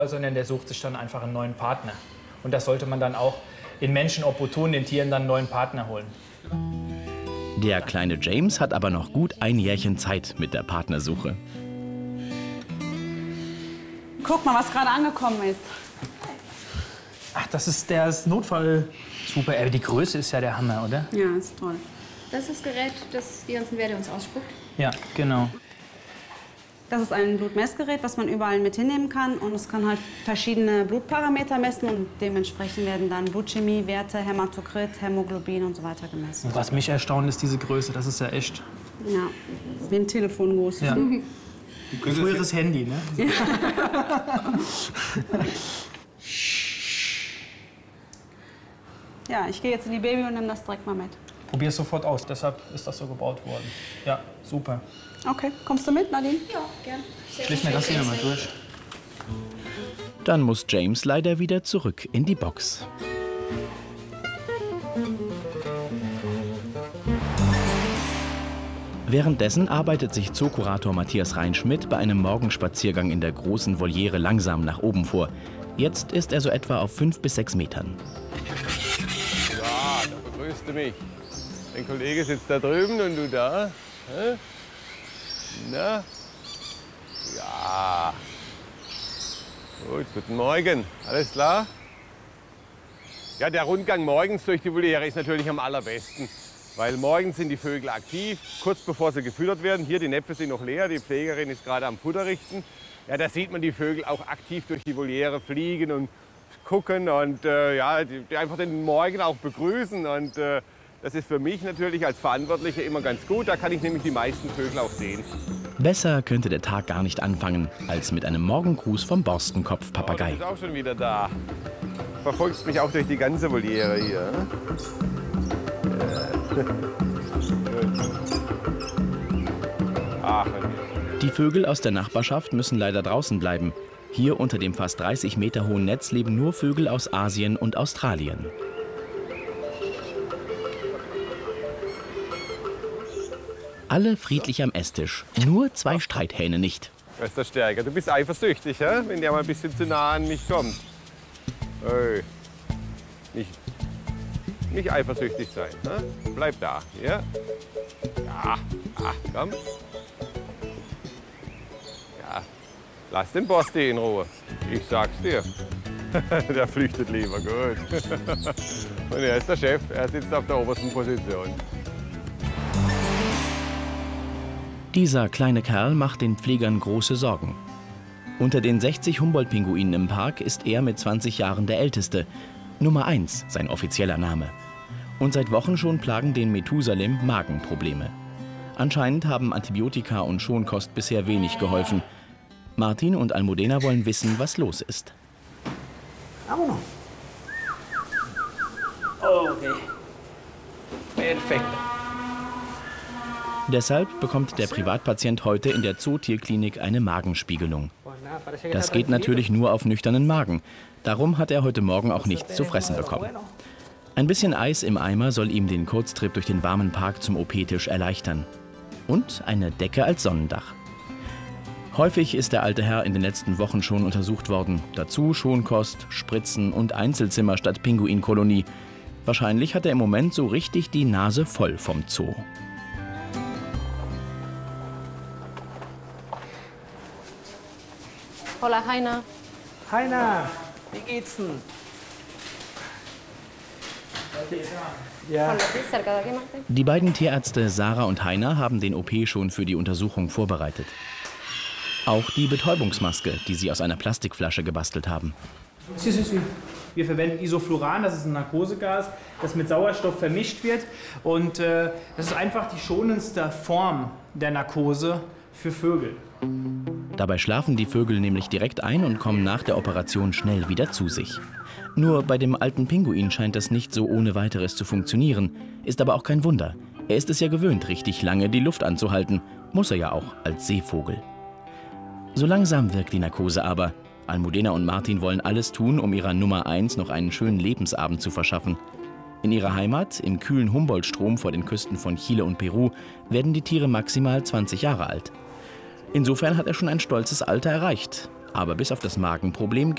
sondern der sucht sich dann einfach einen neuen Partner. Und das sollte man dann auch in Menschen opportun, den Tieren dann einen neuen Partner holen. Der kleine James hat aber noch gut ein Jährchen Zeit mit der Partnersuche. Guck mal, was gerade angekommen ist. Ach, das ist der Notfall. Super, die Größe ist ja der Hammer, oder? Ja, ist toll. Das ist das Gerät, das die ganzen Werte uns ausspuckt. Ja, genau. Das ist ein Blutmessgerät, was man überall mit hinnehmen kann. Und es kann halt verschiedene Blutparameter messen. Und dementsprechend werden dann Blutchemiewerte, Hämatokrit, Hämoglobin und so weiter gemessen. Und was mich erstaunt, ist diese Größe. Das ist ja echt. Ja, wie ein Telefon groß. Ja. Früheres Handy, ne? Ja, ich gehe jetzt in die Baby und nehme das direkt mal mit. Probier es sofort aus. Deshalb ist das so gebaut worden. Ja, super. Okay, kommst du mit, Nadine? Ja, gern. Schließ mir das hier mal durch. Dann muss James leider wieder zurück in die Box. Währenddessen arbeitet sich Zookurator Matthias Reinschmidt bei einem Morgenspaziergang in der großen Voliere langsam nach oben vor. Jetzt ist er so etwa auf 5 bis 6 Metern. Ja, da begrüßt du mich. Dein Kollege sitzt da drüben und du da. Hä? Na? Ja. Gut, guten Morgen. Alles klar? Ja, der Rundgang morgens durch die Voliere ist natürlich am allerbesten. Weil morgens sind die Vögel aktiv, kurz bevor sie gefüttert werden. Hier, die Näpfe sind noch leer, die Pflegerin ist gerade am Futter richten. Ja, da sieht man die Vögel auch aktiv durch die Voliere fliegen und gucken und ja, die einfach den Morgen auch begrüßen. Und das ist für mich natürlich als Verantwortlicher immer ganz gut. Da kann ich nämlich die meisten Vögel auch sehen. Besser könnte der Tag gar nicht anfangen, als mit einem Morgengruß vom Borstenkopf-Papagei. Oh, der ist auch schon wieder da. Verfolgst mich auch durch die ganze Voliere hier. Ach, die Vögel aus der Nachbarschaft müssen leider draußen bleiben. Hier unter dem fast 30 Meter hohen Netz leben nur Vögel aus Asien und Australien. Alle friedlich am Esstisch, nur 2 Streithähne nicht. wer ist der Stärker? Du bist eifersüchtig, ja? Wenn der mal ein bisschen zu nah an mich kommt. Hey. Nicht eifersüchtig sein. Ne? Bleib da. Ja? Ja. Ah, komm. Ja. Lass den Borsti in Ruhe. Ich sag's dir. Der flüchtet lieber. Gut. Und er ist der Chef. Er sitzt auf der obersten Position. Dieser kleine Kerl macht den Pflegern große Sorgen. Unter den 60 Humboldt-Pinguinen im Park ist er mit 20 Jahren der älteste. Nummer 1, sein offizieller Name. Und seit Wochen schon plagen den Methusalem Magenprobleme. Anscheinend haben Antibiotika und Schonkost bisher wenig geholfen. Martin und Almudena wollen wissen, was los ist. Okay. Perfekt. Deshalb bekommt der Privatpatient heute in der Zootierklinik eine Magenspiegelung. Das geht natürlich nur auf nüchternen Magen. Darum hat er heute Morgen auch nichts zu fressen bekommen. Ein bisschen Eis im Eimer soll ihm den Kurztrip durch den warmen Park zum OP-Tisch erleichtern. Und eine Decke als Sonnendach. Häufig ist der alte Herr in den letzten Wochen schon untersucht worden. Dazu Schonkost, Spritzen und Einzelzimmer statt Pinguinkolonie. Wahrscheinlich hat er im Moment so richtig die Nase voll vom Zoo. Hola, Heiner. Heiner, wie geht's denn? Ja. Die beiden Tierärzte Sarah und Heiner haben den OP schon für die Untersuchung vorbereitet. Auch die Betäubungsmaske, die sie aus einer Plastikflasche gebastelt haben. Wir verwenden Isofluran, das ist ein Narkosegas, das mit Sauerstoff vermischt wird. Und das ist einfach die schonendste Form der Narkose für Vögel. Dabei schlafen die Vögel nämlich direkt ein und kommen nach der Operation schnell wieder zu sich. Nur bei dem alten Pinguin scheint das nicht so ohne weiteres zu funktionieren. Ist aber auch kein Wunder. Er ist es ja gewöhnt, richtig lange die Luft anzuhalten. Muss er ja auch als Seevogel. So langsam wirkt die Narkose aber. Almudena und Martin wollen alles tun, um ihrer Nummer 1 noch einen schönen Lebensabend zu verschaffen. In ihrer Heimat, im kühlen Humboldt-Strom vor den Küsten von Chile und Peru, werden die Tiere maximal 20 Jahre alt. Insofern hat er schon ein stolzes Alter erreicht. Aber bis auf das Magenproblem